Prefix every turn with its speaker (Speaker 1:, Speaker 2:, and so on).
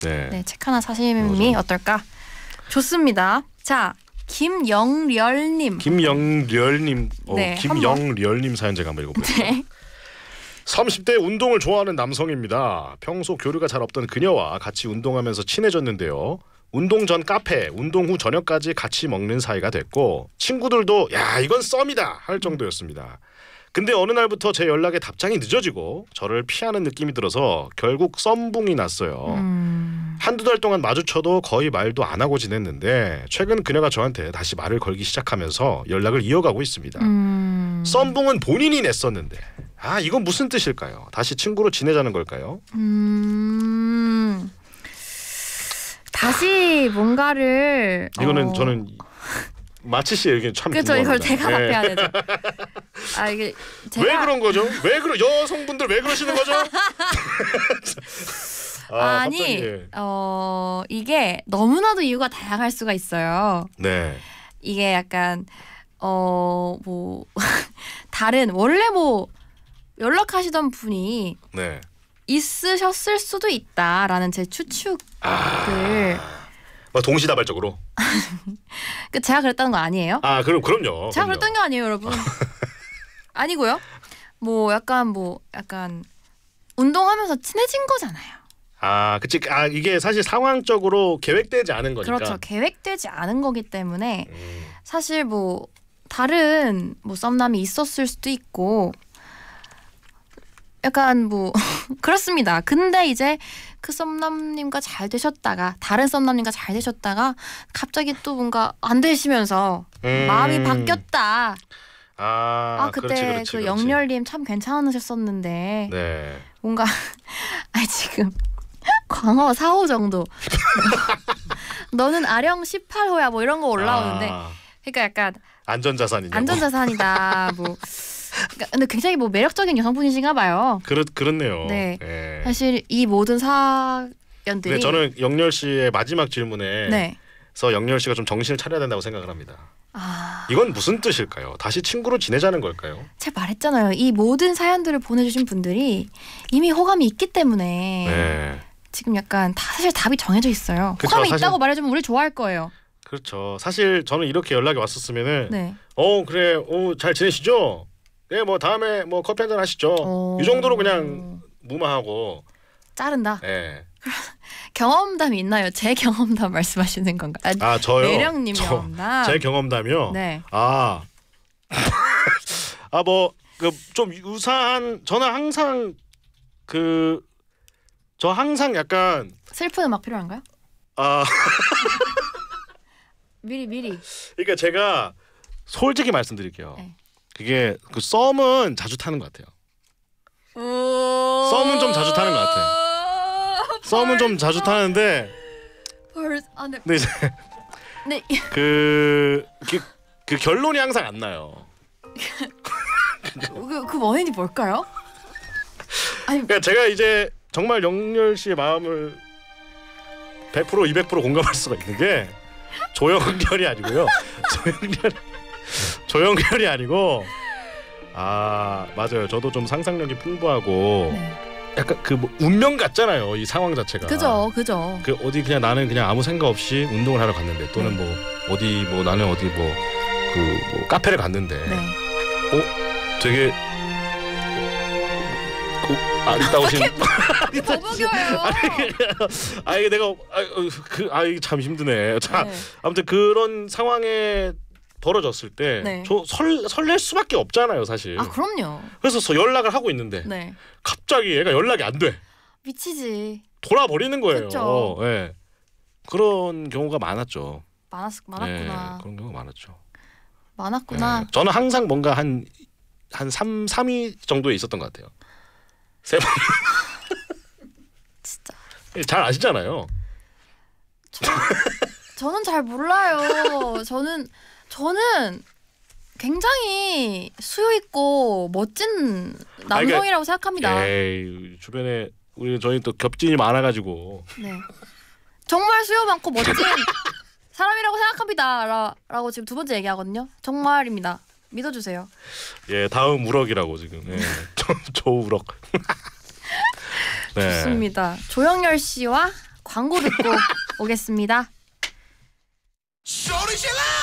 Speaker 1: 네, 책 하나 사심이
Speaker 2: 맞아.
Speaker 1: 어떨까? 좋습니다. 자, 김영렬님.
Speaker 2: 네, 김영렬님 사연 제가 한번 읽어볼게요.
Speaker 1: 네.
Speaker 2: 30대 운동을 좋아하는 남성입니다. 평소 교류가 잘 없던 그녀와 같이 운동하면서 친해졌는데요. 운동 전 카페, 운동 후 저녁까지 같이 먹는 사이가 됐고 친구들도 야 이건 썸이다 할 정도였습니다. 근데 어느 날부터 제 연락에 답장이 늦어지고 저를 피하는 느낌이 들어서 결국 썸붕이 났어요. 한두 달 동안 마주쳐도 거의 말도 안 하고 지냈는데 최근 그녀가 저한테 다시 말을 걸기 시작하면서 연락을 이어가고 있습니다. 썸붕은 본인이 냈었는데 이건 무슨 뜻일까요? 다시 친구로 지내자는 걸까요?
Speaker 1: 다시 뭔가를
Speaker 2: 이거는 저는 마치 씨의 의견 참
Speaker 1: 그렇죠. 이걸
Speaker 2: 궁금합니다.
Speaker 1: 제가 답해야 되죠. 이게 제가
Speaker 2: 왜 그런 거죠? 왜 여성분들 왜 그러시는 거죠?
Speaker 1: 아니
Speaker 2: 갑자기.
Speaker 1: 이게 너무나도 이유가 다양할 수가 있어요.
Speaker 2: 네.
Speaker 1: 이게 약간 뭐 다른 원래 뭐 연락하시던 분이
Speaker 2: 네.
Speaker 1: 있으셨을 수도 있다라는 제 추측을
Speaker 2: 동시다발적으로.
Speaker 1: 제가 그랬다는 거 아니에요?
Speaker 2: 그럼요.
Speaker 1: 제가 그랬던 게 아니에요, 여러분. 아니고요. 뭐 약간 운동하면서 친해진 거잖아요.
Speaker 2: 그치. 이게 사실 상황적으로 계획되지 않은 거니까.
Speaker 1: 그렇죠. 계획되지 않은 거기 때문에 사실 뭐 다른 뭐 썸남이 있었을 수도 있고 약간 뭐 그렇습니다. 근데 이제 그 썸남님과 잘 되셨다가 다른 썸남님과 잘 되셨다가 갑자기 또 뭔가 안 되시면서 마음이 바뀌었다. 그때
Speaker 2: 그렇지.
Speaker 1: 그 영렬님 참 괜찮으셨었는데
Speaker 2: 네.
Speaker 1: 뭔가 지금 광어 4호 정도 너는 아령 18호야 뭐 이런 거 올라오는데 그러니까 약간 안전자산이다 뭐 근데 굉장히 뭐 매력적인 여성분이신가 봐요.
Speaker 2: 그렇네요.
Speaker 1: 네. 사실 이 모든 사연들이
Speaker 2: 저는 영렬 씨의 마지막 질문에 그래서 영렬 씨가 좀 정신을 차려야 된다고 생각을 합니다. 이건 무슨 뜻일까요? 다시 친구로 지내자는 걸까요?
Speaker 1: 제가 말했잖아요. 이 모든 사연들을 보내주신 분들이 이미 호감이 있기 때문에 지금 약간 사실 답이 정해져 있어요.
Speaker 2: 그쵸,
Speaker 1: 호감이 있다고 말해주면 우리 좋아할 거예요.
Speaker 2: 그렇죠. 사실 저는 이렇게 연락이 왔었으면은 그래 잘 지내시죠? 네, 뭐 다음에 뭐 커피 한잔 하시죠. 이 정도로 그냥 무마하고
Speaker 1: 자른다.
Speaker 2: 네.
Speaker 1: 경험담이 있나요? 제 경험담 말씀하시는 건가요?
Speaker 2: 저요.
Speaker 1: 매력님 경험담.
Speaker 2: 제 경험담이요.
Speaker 1: 네.
Speaker 2: 뭐 그 좀 유사한 저는 항상 저 항상 약간
Speaker 1: 슬픈 음악 필요한가요? 미리.
Speaker 2: 그러니까 제가 솔직히 말씀드릴게요. 그게 썸은 자주 타는 것 같아요. 썸은 좀 자주 타는 것 같아요. 썸은 좀 자주 타는데 근데 이제 그 결론이 항상 안 나요.
Speaker 1: 그 원인이 뭘까요?
Speaker 2: 그러니까 제가 이제 정말 영렬 씨의 마음을 100% 200% 공감할 수가 있는 게 조영렬이 아니고요. 조영렬이 아니고 맞아요. 저도 좀 상상력이 풍부하고 약간 뭐 운명 같잖아요. 이 상황 자체가.
Speaker 1: 그죠.
Speaker 2: 어디 그냥 나는 그냥 아무 생각 없이 운동을 하러 갔는데 또는 뭐 어디 뭐 나는 어디 뭐 카페를 갔는데 되게 아리따우신
Speaker 1: 뭐 먹여요.
Speaker 2: 아니 내가 이게 참 힘드네. 아무튼 그런 상황에 벌어졌을 때 설렐 수밖에 없잖아요, 사실.
Speaker 1: 그럼요.
Speaker 2: 그래서 연락을 하고 있는데 갑자기 얘가 연락이 안 돼.
Speaker 1: 미치지.
Speaker 2: 돌아버리는 거예요.
Speaker 1: 그쵸.
Speaker 2: 그런 경우가 많았죠.
Speaker 1: 많았구나.
Speaker 2: 그런 경우가 많았죠.
Speaker 1: 많았구나.
Speaker 2: 저는 항상 뭔가 한 3위 정도에 있었던 것 같아요. 3번.
Speaker 1: 진짜.
Speaker 2: 잘 아시잖아요.
Speaker 1: 저는 잘 몰라요. 저는 굉장히 수요 있고 멋진 남성이라고 생각합니다.
Speaker 2: 주변에 저희 또 겹진이 많아가지고.
Speaker 1: 정말 수요 많고 멋진 사람이라고 생각합니다. 라고 지금 두 번째 얘기하거든요. 정말입니다. 믿어주세요.
Speaker 2: 다음 우럭이라고 지금. 조우럭.
Speaker 1: 좋습니다. 조영렬 씨와 광고 듣고 오겠습니다.
Speaker 3: 소리 질러!